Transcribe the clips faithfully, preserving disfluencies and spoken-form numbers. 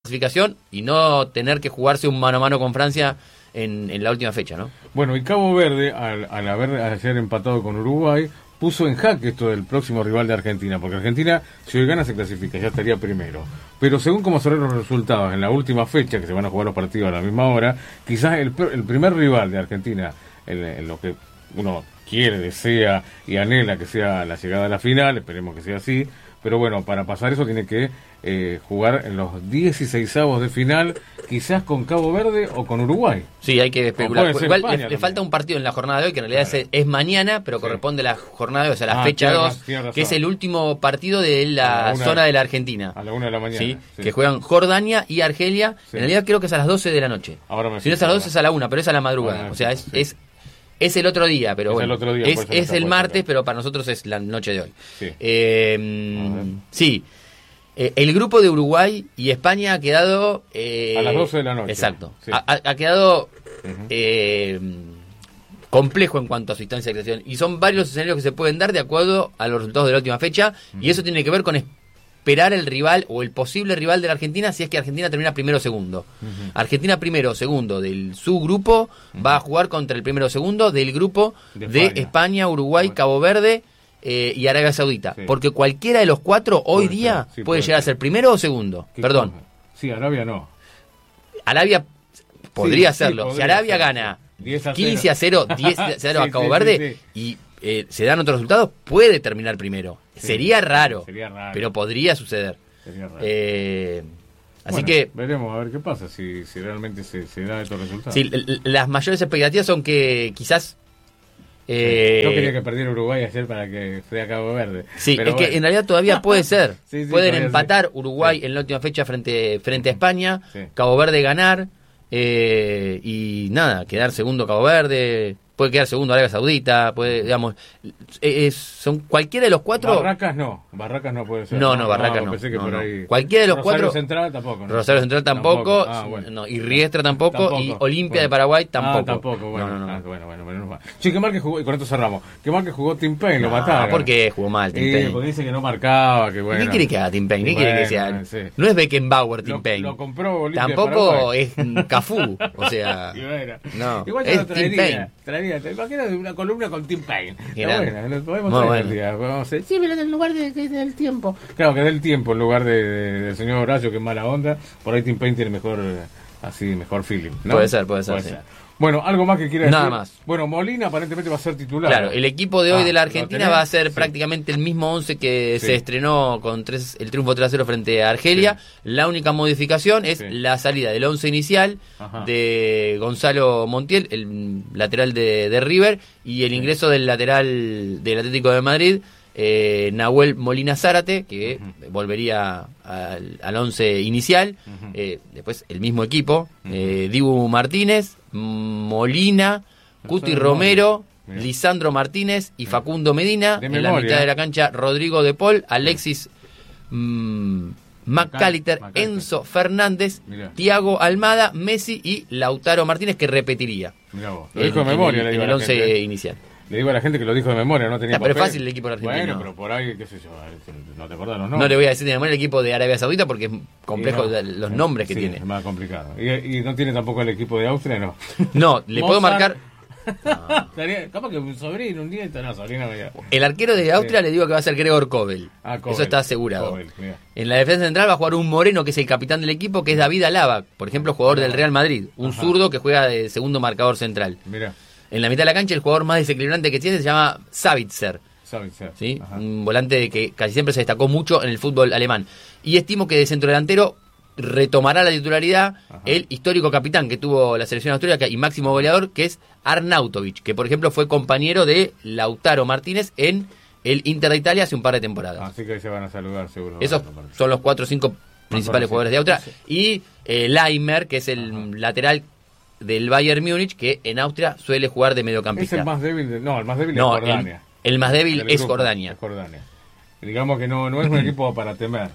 clasificación y no tener que jugarse un mano a mano con Francia en, en la última fecha, ¿no? Bueno, y Cabo Verde, al, al haber ayer empatado con Uruguay, puso en jaque esto del próximo rival de Argentina, porque Argentina, si hoy gana, se clasifica, ya estaría primero. Pero según como se ven los resultados en la última fecha, que se van a jugar los partidos a la misma hora, quizás el, el primer rival de Argentina, en, en lo que uno quiere, desea y anhela que sea la llegada a la final, esperemos que sea así, pero bueno, para pasar eso tiene que eh, jugar en los dieciseisavos de final, quizás con Cabo Verde o con Uruguay. Sí, hay que especular. Igual le, le falta un partido en la jornada de hoy, que en realidad claro. es, es mañana, pero sí. corresponde a la jornada de hoy, o sea, la ah, fecha dos, que es el último partido de la, la zona de la Argentina. A la una de la mañana. ¿Sí? Sí. Que juegan Jordania y Argelia. Sí. En realidad creo que es a las doce de la noche. Ahora me si no es a las doce, es a la una, pero es a la madrugada. Ahora o sea, es... Sí. es Es el otro día, pero es bueno, el día, es, es el martes, pero para nosotros es la noche de hoy. Sí, eh, sí. Eh, el grupo de Uruguay y España ha quedado... Eh, a las doce de la noche. Exacto. Sí. Ha, ha quedado uh-huh. eh, complejo en cuanto a su instancia de creación. Y son varios los escenarios que se pueden dar de acuerdo a los resultados de la última fecha. Uh-huh. Y eso tiene que ver con esperar el rival o el posible rival de la Argentina si es que Argentina termina primero o segundo. Uh-huh. Argentina primero o segundo del su grupo uh-huh. va a jugar contra el primero o segundo del grupo de, de España. España, Uruguay, Cabo Verde eh, y Arabia Saudita. Sí. Porque cualquiera de los cuatro hoy puede día sí, puede, puede llegar ser. a ser primero o segundo. Perdón. Cosa? Sí, Arabia no. Arabia podría sí, hacerlo. Sí, podría si Arabia ser. gana quince a cero, diez a cero sí, a Cabo sí, Verde sí, sí. y eh, se dan otros resultados, puede terminar primero. Sí, sería, raro, sería raro, pero podría suceder. Sería raro. Eh, así bueno, que veremos a ver qué pasa si, si realmente se, se da estos resultados. Sí, l- las mayores expectativas son que quizás eh, yo quería que perdiera Uruguay ayer para que sea Cabo Verde. Sí, pero es bueno. que en realidad todavía puede ser. sí, sí, Pueden empatar sí. Uruguay sí. en la última fecha frente frente a España, sí. Cabo Verde ganar eh, y nada, quedar segundo Cabo Verde. Puede quedar segundo Arabia Saudita, puede, digamos, es, son cualquiera de los cuatro. Barracas no, Barracas no puede ser. No, no, Barracas no. Pensé que no, por no. ahí... Cualquiera de los Rosario cuatro. Central tampoco. ¿no? Rosario Central tampoco, tampoco. Ah, bueno. no, y Riestra tampoco, tampoco. y Olimpia bueno. de Paraguay tampoco. Ah, tampoco, bueno, no, no, no. Ah, bueno, bueno, bueno, no. Sí, que mal que jugó, y con esto cerramos, que mal que jugó Tim Payne, no, lo mataron. ¿Por qué jugó mal Tim eh, Payne? Porque dice que no marcaba, que bueno. ¿Qué quiere que haga Tim Payne? ¿Qué bueno, quiere que sea? Sí. No es Beckenbauer Tim lo, Payne. Lo compró Olimpia tampoco de es Cafú, o sea. bueno. No, igual es lo traería, Tim Payne. Traería, te imaginas una columna con Tim Payne. Bueno, lo podemos muy traer bueno. el día. Vamos a decir, sí, pero en lugar de, de, del tiempo. Claro, que del tiempo en lugar de, de, del señor Horacio, que es mala onda. Por ahí Tim Payne tiene mejor, así, mejor feeling, ¿no? Puede ser, puede ser, puede sí. ser. Bueno, algo más que quiera decir. Nada más. Bueno, Molina aparentemente va a ser titular. Claro, el equipo de hoy ah, de la Argentina va a ser sí. prácticamente el mismo once que sí. se estrenó con tres, el triunfo tres a cero frente a Argelia. Sí. La única modificación es sí. la salida del once inicial Ajá. de Gonzalo Montiel, el lateral de, de River, y el sí. ingreso del lateral del Atlético de Madrid, eh, Nahuel Molina Zárate, que uh-huh. volvería al, al once inicial. Uh-huh. eh, después el mismo equipo, uh-huh. eh, Dibu Martínez, Molina, Cuti Romero, Mira. Lisandro Martínez y Facundo Medina. De en memoria. La mitad de la cancha, Rodrigo De Paul, Alexis mmm, McAllister, Enzo Fernández, Mira. Thiago Almada, Messi y Lautaro Martínez, que repetiría. Mirá vos. Lo dijo de memoria, en el, en el once inicial. Le digo a la gente que lo dijo de memoria, no tenía ah, pero es fácil el equipo de Argentina. Bueno, pero por ahí, qué sé yo, no te acordás los nombres. No le voy a decir de memoria el equipo de Arabia Saudita porque es complejo no, los nombres que sí, tiene. Es más complicado. ¿Y, y no tiene tampoco el equipo de Austria, no? No, le puedo marcar... No. Capaz que un sobrino, un nieto, no, sobrino. Mira. El arquero de Austria sí. le digo que va a ser Gregor Kobel. Ah, Kobel. Eso está asegurado. Kobel, en la defensa central va a jugar un moreno que es el capitán del equipo, que es David Alaba, por ejemplo, jugador del Real Madrid. Un Ajá. zurdo que juega de segundo marcador central. Mira. En la mitad de la cancha el jugador más desequilibrante que tiene se llama Savitzer. Savitzer. ¿Sí? Un volante que casi siempre se destacó mucho en el fútbol alemán. Y estimo que de centrodelantero retomará la titularidad Ajá. el histórico capitán que tuvo la selección austríaca y máximo goleador, que es Arnautovic, que por ejemplo fue compañero de Lautaro Martínez en el Inter de Italia hace un par de temporadas. Así que ahí se van a saludar seguro. Esos son los cuatro o cinco principales jugadores de Austria. Y eh, Leimer, que es el Ajá. lateral del Bayern Múnich, que en Austria suele jugar de mediocampista. Es el más débil, de, no, el más débil no, es Jordania. El, el más débil es grupo, Jordania. es Jordania. Digamos que no, no es un equipo para temer.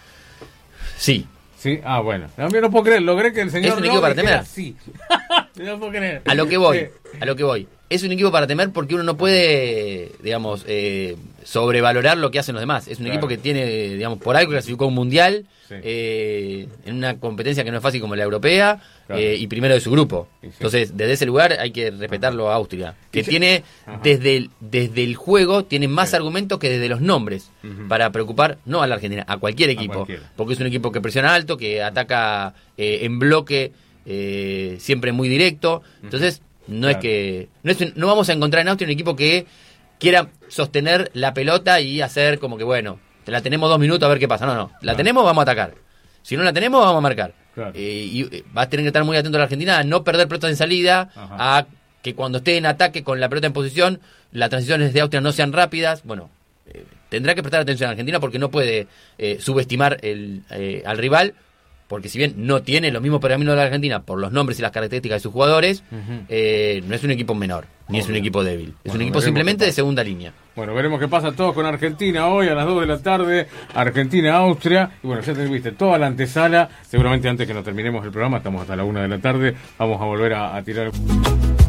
Sí. Sí, ah, bueno. No, no puedo creer, logré que el señor... ¿Es un equipo no para temer? Sí. No puedo creer. A lo que voy, sí. a lo que voy. es un equipo para temer porque uno no puede, digamos, eh, sobrevalorar lo que hacen los demás. Es un claro. equipo que tiene, digamos, por algo clasificó un mundial, sí. eh, en una competencia que no es fácil como la europea, claro. eh, y primero de su grupo. Sí. Entonces, desde ese lugar hay que respetarlo a Austria, que sí. tiene, desde el, desde el juego, tiene más sí. argumentos que desde los nombres, uh-huh. para preocupar, no a la Argentina, a cualquier equipo. A porque es un equipo que presiona alto, que ataca eh, en bloque, eh, siempre muy directo. Entonces, uh-huh. No claro. es que no, es, no vamos a encontrar en Austria un equipo que quiera sostener la pelota y hacer como que, bueno, te la tenemos dos minutos a ver qué pasa. No, no, la claro. tenemos, vamos a atacar. Si no la tenemos, vamos a marcar. Claro. Eh, y eh, vas a tener que estar muy atento a la Argentina a no perder pelotas en salida, ajá. a que cuando esté en ataque con la pelota en posición, las transiciones de Austria no sean rápidas. Bueno, eh, tendrá que prestar atención a Argentina porque no puede eh, subestimar el, eh, al rival. Porque si bien no tiene los mismos pergaminos de la Argentina por los nombres y las características de sus jugadores, uh-huh. eh, no es un equipo menor, ni okay. es un equipo débil. Es bueno, un equipo simplemente de segunda línea. Bueno, veremos qué pasa todos con Argentina hoy a las dos de la tarde. Argentina-Austria. Y bueno, ya te viste toda la antesala. Seguramente antes que nos terminemos el programa, estamos hasta la una de la tarde, vamos a volver a, a tirar...